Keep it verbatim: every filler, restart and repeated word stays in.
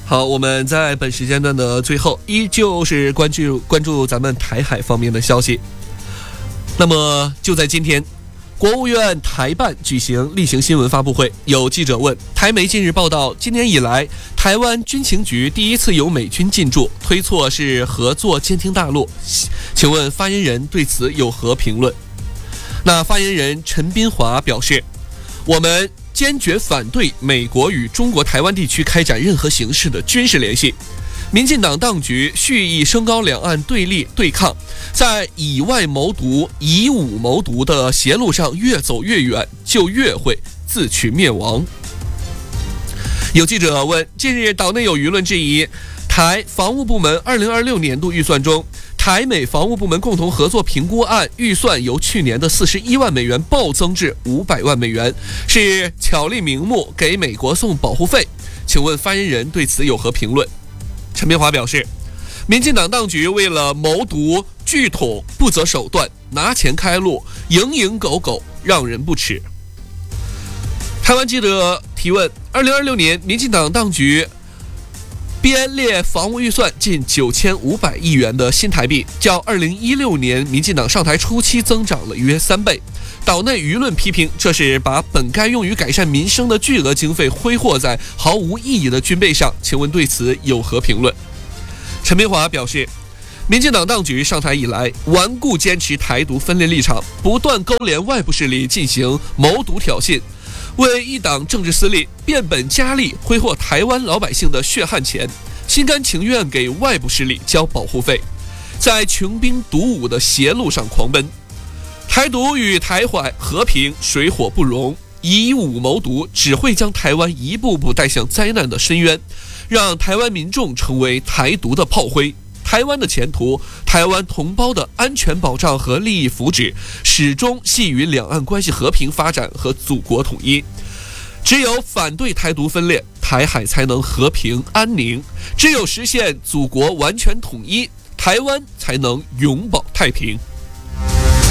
好，我们在本时间段的最后，依旧是关注关注咱们台海方面的消息。那么就在今天，国务院台办举行例行新闻发布会，有记者问，台媒近日报道，今年以来，台湾军情局第一次有美军进驻，推错是合作监听大陆，请问发言人对此有何评论？那发言人陈斌华表示，我们坚决反对美国与中国台湾地区开展任何形式的军事联系。民进党当局蓄意升高两岸对立对抗，在以外谋独、以武谋独的邪路上越走越远，就越会自取灭亡。有记者问，近日岛内有舆论质疑，台防务部门二零二六年度预算中，台美防务部门共同合作评估案预算由去年的四十一万美元暴增至五百万美元，是巧立名目给美国送保护费。请问发言人对此有何评论？陈明华表示，民进党当局为了谋独拒统不择手段，拿钱开路，蝇营狗苟，让人不齿。台湾记者提问，二零二六年民进党当局编列防务预算近九千五百亿元的新台币，较二零一六年民进党上台初期增长了约三倍。岛内舆论批评，这是把本该用于改善民生的巨额经费挥霍在毫无意义的军备上，请问对此有何评论？陈明华表示，民进党当局上台以来，顽固坚持台独分裂立场，不断勾连外部势力进行谋独挑衅，为一党政治私利变本加厉挥霍台湾老百姓的血汗钱，心甘情愿给外部势力交保护费，在穷兵黩武的邪路上狂奔。台独与台海和平水火不容，以武谋独只会将台湾一步步带向灾难的深渊，让台湾民众成为台独的炮灰。台湾的前途，台湾同胞的安全保障和利益福祉，始终系于两岸关系和平发展和祖国统一。只有反对台独分裂，台海才能和平安宁；只有实现祖国完全统一，台湾才能永保太平。